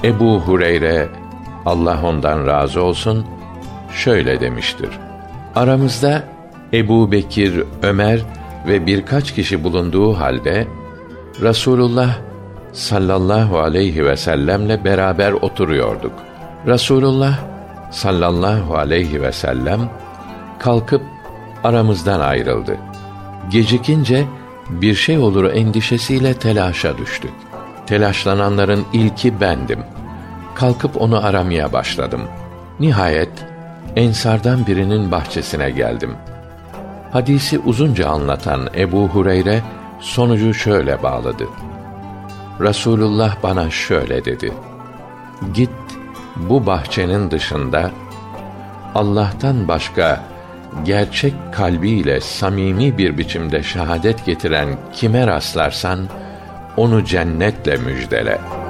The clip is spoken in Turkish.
Ebu Hureyre, Allah ondan razı olsun, şöyle demiştir: aramızda Ebu Bekir, Ömer ve birkaç kişi bulunduğu halde Rasulullah sallallahu aleyhi ve sellemle beraber oturuyorduk. Rasulullah sallallahu aleyhi ve sellem kalkıp aramızdan ayrıldı. Gecikince bir şey olur endişesiyle telaşa düştük. Telaşlananların ilki bendim. Kalkıp onu aramaya başladım. Nihayet ensardan birinin bahçesine geldim. Hadisi uzunca anlatan Ebu Hureyre sonucu şöyle bağladı: Rasulullah bana şöyle dedi: git bu bahçenin dışında Allah'tan başka gerçek kalbiyle samimi bir biçimde şehadet getiren kime rastlarsan onu cennetle müjdele.